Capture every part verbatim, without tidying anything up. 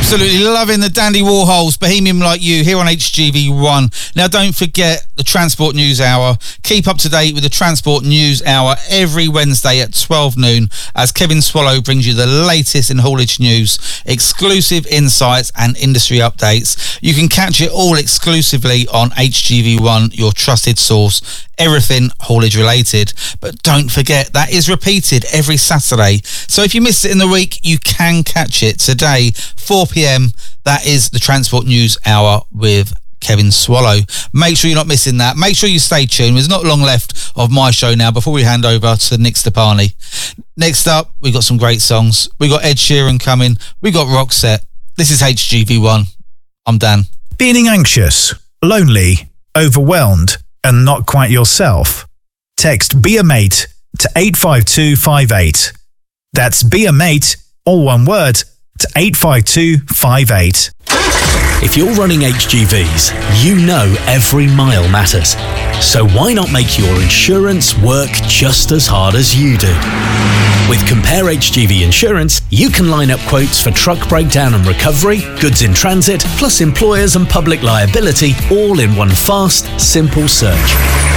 Absolutely loving the Dandy Warhols, Bohemian Like You, here on H G V one. Now, don't forget the Transport News Hour. Keep up to date with the Transport News Hour every Wednesday at twelve noon as Kevin Swallow brings you the latest in haulage news, exclusive insights and industry updates. You can catch it all exclusively on H G V one, your trusted source, everything haulage related. But don't forget, that is repeated every Saturday. So if you missed it in the week, you can catch it today, four p.m. That is the Transport News Hour with Kevin Swallow. Make sure you're not missing that. Make sure you stay tuned. There's not long left of my show now before we hand over to Nick Stepani. Next up, we got some great songs. We got Ed Sheeran coming. We got Roxette. This is H G V one. I'm Dan. Feeling anxious, lonely, overwhelmed, and not quite yourself? Text Be A Mate to eight five two five eight. That's Be A Mate, all one word, to eight five two five eight. If you're running H G Vs, you know every mile matters. So why not make your insurance work just as hard as you do? With Compare H G V Insurance, you can line up quotes for truck breakdown and recovery, goods in transit, plus employers and public liability, all in one fast, simple search.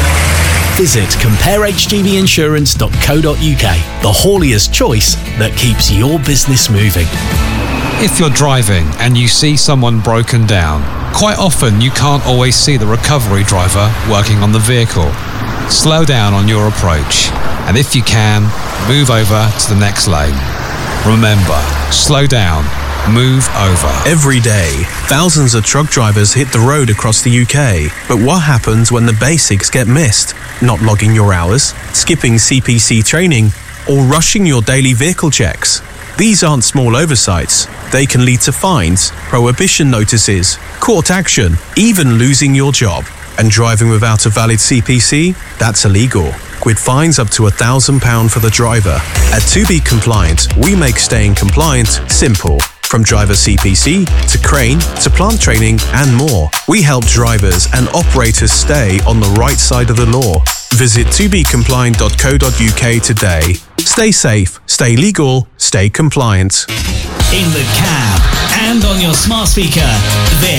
Visit compare h g v insurance dot co dot u k, the haulier's choice that keeps your business moving. If you're driving and you see someone broken down, quite often you can't always see the recovery driver working on the vehicle. Slow down on your approach, and if you can, move over to the next lane. Remember, slow down, move over. Every day, thousands of truck drivers hit the road across the U K. But what happens when the basics get missed? Not logging your hours, skipping C P C training, or rushing your daily vehicle checks? These aren't small oversights. They can lead to fines, prohibition notices, court action, even losing your job. And driving without a valid C P C? That's illegal, with fines up to one thousand pounds for the driver. At To Be Compliant, we make staying compliant simple. From driver C P C, to crane, to plant training, and more. We help drivers and operators stay on the right side of the law. Visit to be compliant dot co dot u k today. Stay safe, stay legal, stay compliant. In the cab and on your smart speaker, this